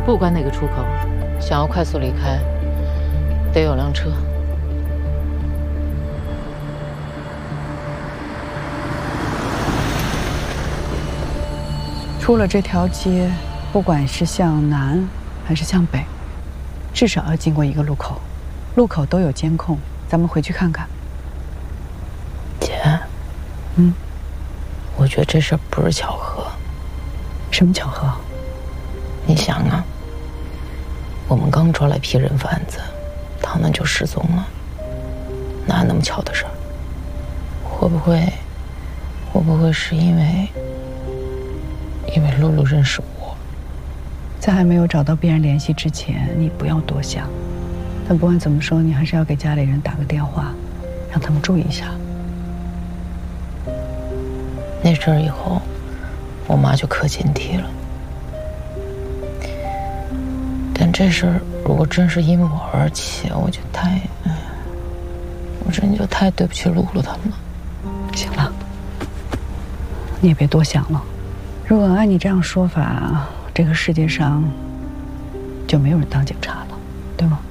不管哪个出口，想要快速离开，得有辆车。 出了这条街，不管是向南还是向北，至少要经过一个路口，路口都有监控，咱们回去看看。 姐，我觉得这事儿不是巧合。 什么巧合？ 你想啊，我们刚抓了一批人贩子，他们就失踪了，哪有那么巧的事儿？会不会是因为露露认识我？ 在还没有找到别人联系之前，你不要多想。但不管怎么说，你还是要给家里人打个电话，让他们注意一下。 那事儿以后，我妈就可警惕了。但这事儿如果真是因我而起，我真的就太对不起露露他们了。 行了，你也别多想了。如果按你这样说法，这个世界上就没有人当警察了，对吗？